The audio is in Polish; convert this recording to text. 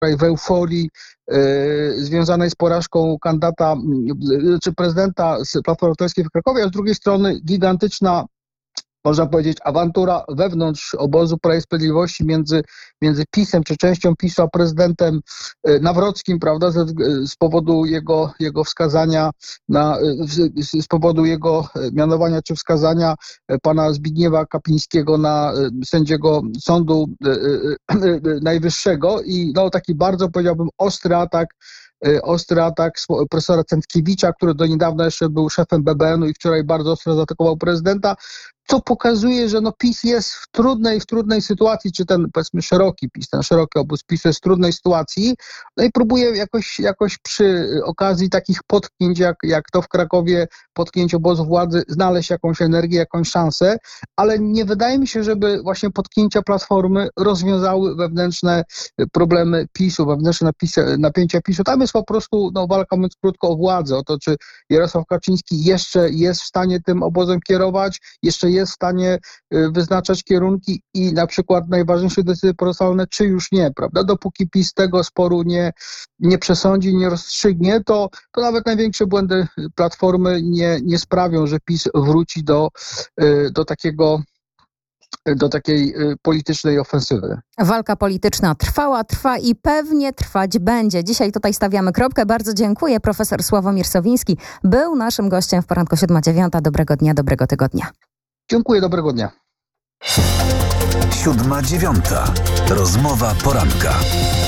w euforii związanej z porażką kandydata czy prezydenta z Platformy Obywatelskiej w Krakowie, a z drugiej strony gigantyczna, można powiedzieć, awantura wewnątrz obozu Prawa i Sprawiedliwości między PiS-em, czy częścią PiS-u, a prezydentem Nawrockim, prawda, z powodu jego wskazania, z powodu jego mianowania czy wskazania pana Zbigniewa Kapińskiego na sędziego Sądu Najwyższego i taki bardzo, powiedziałbym, ostry atak profesora Cęckiewicza, który do niedawna jeszcze był szefem BBN-u i wczoraj bardzo ostro zaatakował prezydenta, co pokazuje, że PiS jest w trudnej sytuacji, czy ten, powiedzmy, szeroki PiS, ten szeroki obóz PiS jest w trudnej sytuacji, i próbuje jakoś przy okazji takich potknięć, jak to w Krakowie, potknięć obozu władzy, znaleźć jakąś energię, jakąś szansę, ale nie wydaje mi się, żeby właśnie potknięcia Platformy rozwiązały wewnętrzne problemy PiS-u, wewnętrzne napięcia PiS-u. Tam jest po prostu walka, mówiąc krótko, o władzę, o to, czy Jarosław Kaczyński jeszcze jest w stanie tym obozem kierować, jeszcze jest w stanie wyznaczać kierunki i na przykład najważniejsze decyzje proceduralne, czy już nie, prawda? Dopóki PiS tego sporu nie przesądzi, nie rozstrzygnie, to nawet największe błędy Platformy nie sprawią, że PiS wróci do takiej politycznej ofensywy. Walka polityczna trwa i pewnie trwać będzie. Dzisiaj tutaj stawiamy kropkę. Bardzo dziękuję. Profesor Sławomir Sowiński był naszym gościem w poranku 7:09. Dobrego dnia, dobrego tygodnia. Dziękuję, dobrego dnia. 7:09. Rozmowa poranka.